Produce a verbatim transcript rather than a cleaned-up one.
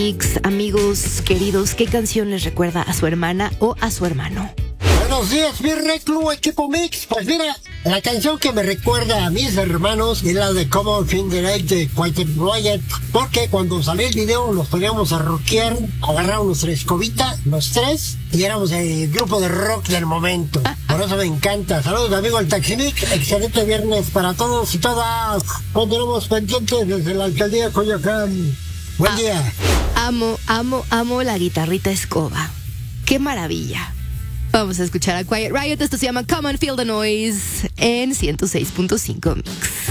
Mix, amigos queridos, ¿qué canción les recuerda a su hermana o a su hermano? Buenos días, mi reclu, equipo Mix. Pues mira, la canción que me recuerda a mis hermanos es la de Common Finger Egg de Quiet Riot, porque cuando salió el video nos poníamos a rockear, agarrábamos nuestra escobita, los tres, y éramos el grupo de rock del momento. Por eso me encanta. Saludos, amigo el Taximic. Excelente viernes para todos y todas. Continuamos pendientes desde la alcaldía de Coyoacán. Buen ah, día. Amo, amo, amo la guitarrita escoba. ¡Qué maravilla! Vamos a escuchar a Quiet Riot. Esto se llama Come and Feel the Noise en ciento seis punto cinco Mix.